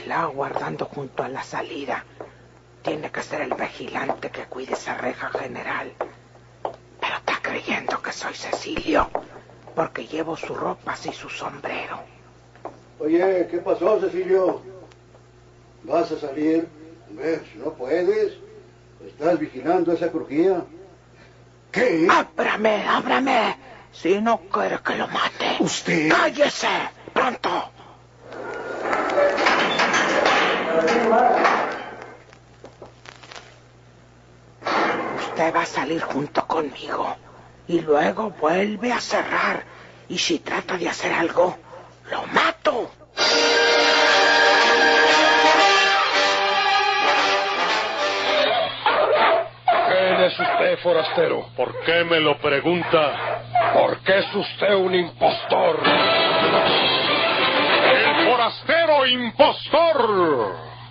déjela guardando junto a la salida. Tiene que ser el vigilante que cuide esa reja, general. Pero está creyendo que soy Cecilio, porque llevo sus ropas y su sombrero. Oye, ¿qué pasó, Cecilio? ¿Vas a salir? ¿Ves? No puedes. Estás vigilando esa crujía. ¿Qué? ¡Ábrame! Si no quiere que lo mate. ¿Usted? ¡Cállese! ¡Pronto! Usted va a salir junto conmigo y luego vuelve a cerrar. Y si trata de hacer algo, lo mato. ¿Quién es usted, forastero? ¿Por qué me lo pregunta? Porque es usted un impostor. ¡El forastero impostor!